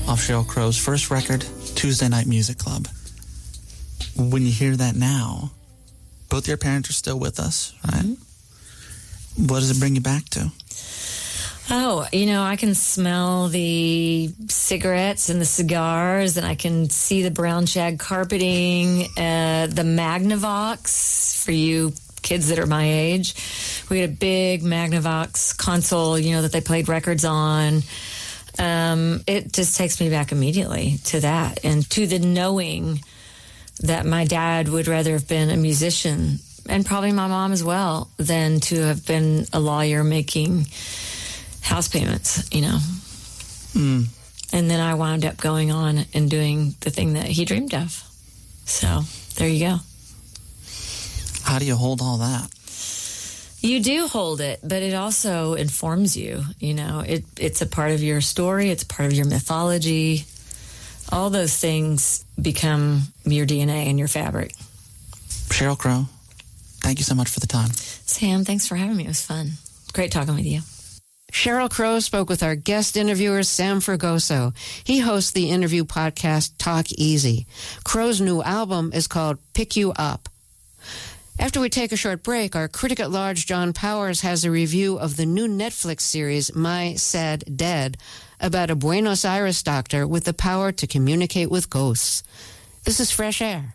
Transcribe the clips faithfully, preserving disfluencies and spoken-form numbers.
off Sheryl Crow's first record, Tuesday Night Music Club. When you hear that now, both your parents are still with us, right? Mm-hmm. What does it bring you back to? Oh, you know, I can smell the cigarettes and the cigars, and I can see the brown shag carpeting, uh, the Magnavox, for you kids that are my age. We had a big Magnavox console, you know, that they played records on. Um, it just takes me back immediately to that, and to the knowing that my dad would rather have been a musician, and probably my mom as well, than to have been a lawyer making house payments, you know. Mm. And then I wound up going on and doing the thing that he dreamed of. So there you go. How do you hold all that? You do hold it, but it also informs you. You know, it it's a part of your story. It's part of your mythology. All those things become your D N A and your fabric. Sheryl Crow, thank you so much for the time. Sam, thanks for having me. It was fun. Great talking with you. Sheryl Crow spoke with our guest interviewer, Sam Fragoso. He hosts the interview podcast Talk Easy. Crow's new album is called Pick You Up. After we take a short break, our critic at large, John Powers, has a review of the new Netflix series, My Sad Dead, about a Buenos Aires doctor with the power to communicate with ghosts. This is Fresh Air.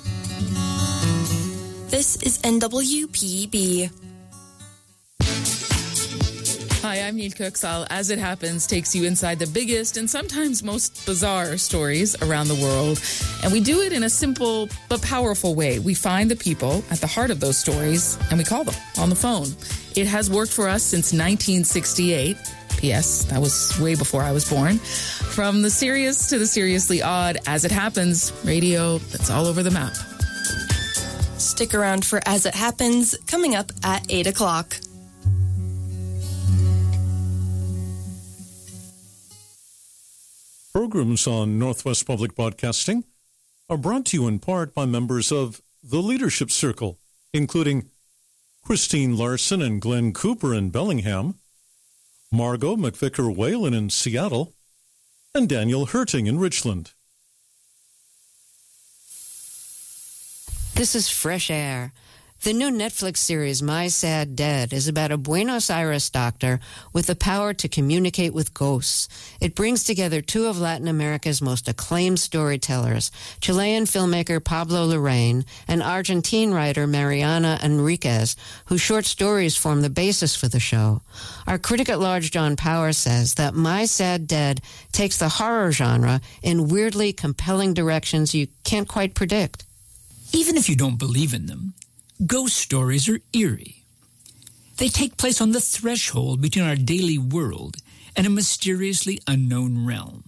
This is N W P B. Hi, I'm Neil Kirksall. As It Happens takes you inside the biggest and sometimes most bizarre stories around the world. And we do it in a simple but powerful way. We find the people at the heart of those stories and we call them on the phone. It has worked for us since nineteen sixty-eight. P S. That was way before I was born. From the serious to the seriously odd, As It Happens, radio that's all over the map. Stick around for As It Happens, coming up at eight o'clock. Programs on Northwest Public Broadcasting are brought to you in part by members of the Leadership Circle, including Christine Larson and Glenn Cooper in Bellingham, Margot McVicker Whalen in Seattle, and Daniel Herting in Richland. This is Fresh Air. The new Netflix series, My Sad Dead, is about a Buenos Aires doctor with the power to communicate with ghosts. It brings together two of Latin America's most acclaimed storytellers, Chilean filmmaker Pablo Larraín and Argentine writer Mariana Enriquez, whose short stories form the basis for the show. Our critic at large, John Powers, says that My Sad Dead takes the horror genre in weirdly compelling directions you can't quite predict. Even if you don't believe in them, ghost stories are eerie. They take place on the threshold between our daily world and a mysteriously unknown realm.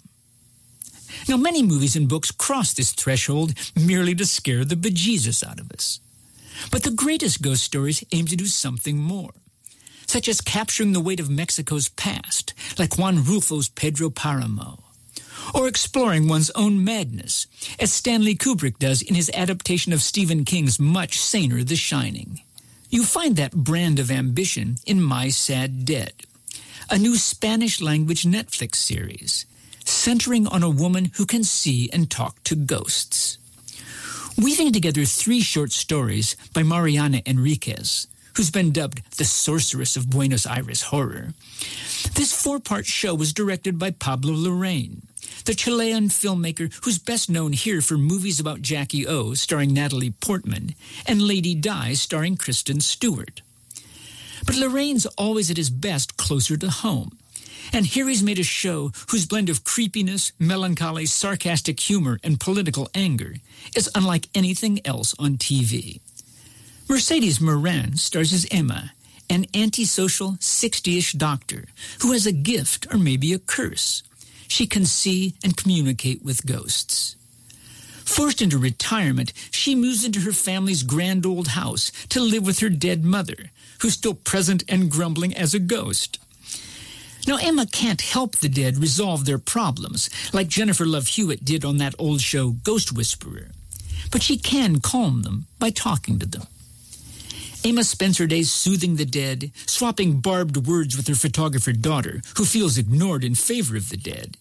Now, many movies and books cross this threshold merely to scare the bejesus out of us. But the greatest ghost stories aim to do something more, such as capturing the weight of Mexico's past, like Juan Rulfo's Pedro Páramo, or exploring one's own madness, as Stanley Kubrick does in his adaptation of Stephen King's much saner The Shining. You find that brand of ambition in My Sad Dead, a new Spanish-language Netflix series centering on a woman who can see and talk to ghosts. Weaving together three short stories by Mariana Enriquez, who's been dubbed the sorceress of Buenos Aires horror, this four-part show was directed by Pablo Larraín, the Chilean filmmaker who's best known here for movies about Jackie O, starring Natalie Portman, and Lady Di, starring Kristen Stewart. But Larraín's always at his best closer to home. And here he's made a show whose blend of creepiness, melancholy, sarcastic humor, and political anger is unlike anything else on T V. Mercedes Moran stars as Emma, an antisocial sixty-ish doctor who has a gift or maybe a curse. She can see and communicate with ghosts. Forced into retirement, she moves into her family's grand old house to live with her dead mother, who's still present and grumbling as a ghost. Now, Emma can't help the dead resolve their problems, like Jennifer Love Hewitt did on that old show Ghost Whisperer. But she can calm them by talking to them. Emma spends her days soothing the dead, swapping barbed words with her photographer daughter, who feels ignored in favor of the dead.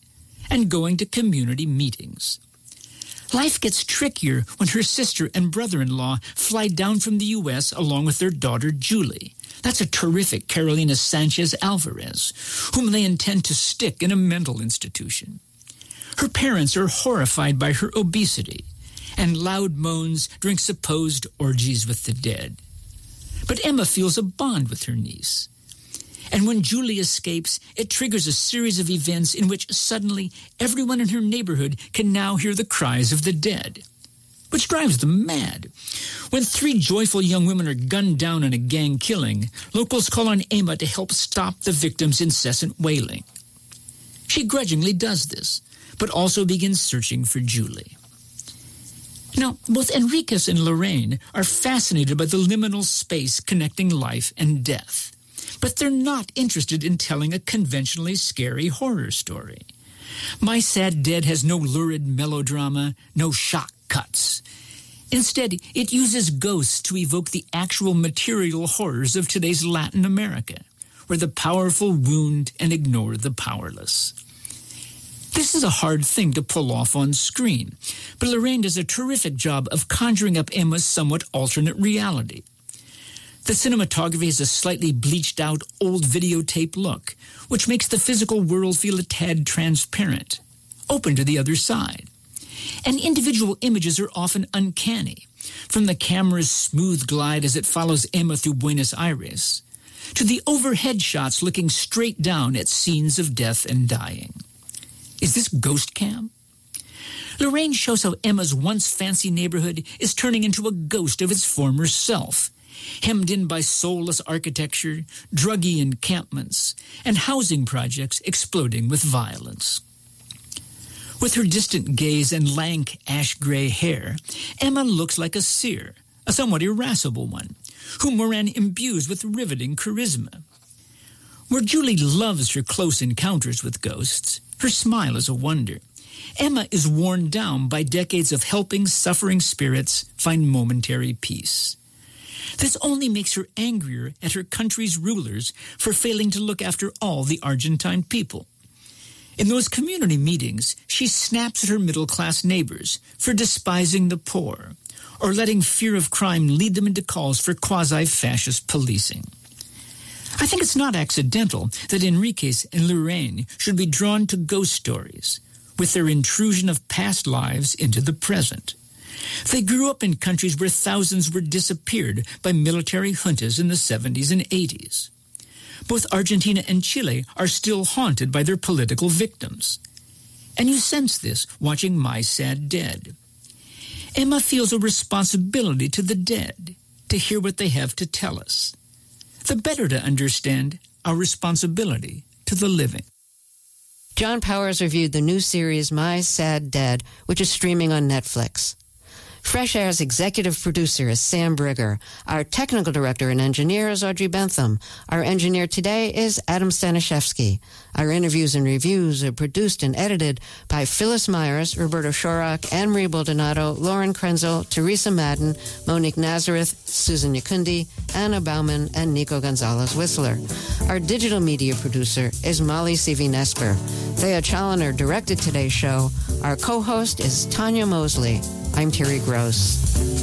and going to community meetings. Life gets trickier when her sister and brother-in-law fly down from the U S along with their daughter, Julie. That's a terrific Carolina Sanchez Alvarez, whom they intend to stick in a mental institution. Her parents are horrified by her obesity and loud moans during supposed orgies with the dead. But Emma feels a bond with her niece. And when Julie escapes, it triggers a series of events in which suddenly everyone in her neighborhood can now hear the cries of the dead, which drives them mad. When three joyful young women are gunned down in a gang killing, locals call on Emma to help stop the victims' incessant wailing. She grudgingly does this, but also begins searching for Julie. Now, both Enriquez and Lorraine are fascinated by the liminal space connecting life and death. But they're not interested in telling a conventionally scary horror story. My Sad Dead has no lurid melodrama, no shock cuts. Instead, it uses ghosts to evoke the actual material horrors of today's Latin America, where the powerful wound and ignore the powerless. This is a hard thing to pull off on screen, but Lorraine does a terrific job of conjuring up Emma's somewhat alternate reality. The cinematography has a slightly bleached-out old videotape look, which makes the physical world feel a tad transparent, open to the other side. And individual images are often uncanny, from the camera's smooth glide as it follows Emma through Buenos Aires, to the overhead shots looking straight down at scenes of death and dying. Is this ghost cam? Lorraine shows how Emma's once fancy neighborhood is turning into a ghost of its former self, hemmed in by soulless architecture, druggy encampments, and housing projects exploding with violence. With her distant gaze and lank ash-gray hair, Emma looks like a seer, a somewhat irascible one, whom Moran imbues with riveting charisma. Where Julie loves her close encounters with ghosts, her smile is a wonder. Emma is worn down by decades of helping suffering spirits find momentary peace. This only makes her angrier at her country's rulers for failing to look after all the Argentine people. In those community meetings, she snaps at her middle-class neighbors for despising the poor or letting fear of crime lead them into calls for quasi-fascist policing. I think it's not accidental that Enriquez and Lorraine should be drawn to ghost stories with their intrusion of past lives into the present. They grew up in countries where thousands were disappeared by military juntas in the seventies and eighties. Both Argentina and Chile are still haunted by their political victims. And you sense this watching My Sad Dead. Emma feels a responsibility to the dead to hear what they have to tell us, the better to understand our responsibility to the living. John Powers reviewed the new series My Sad Dead, which is streaming on Netflix. Fresh Air's executive producer is Sam Brigger. Our technical director and engineer is Audrey Bentham. Our engineer today is Adam Staniszewski. Our interviews and reviews are produced and edited by Phyllis Myers, Roberto Shorak, Anne-Marie Baldonado, Lauren Krenzel, Teresa Madden, Monique Nazareth, Susan Yakundi, Anna Bauman, and Nico Gonzalez-Whistler. Our digital media producer is Molly Sivi-Nesper. Thea Challoner directed today's show. Our co-host is Tanya Mosley. I'm Terry Gross.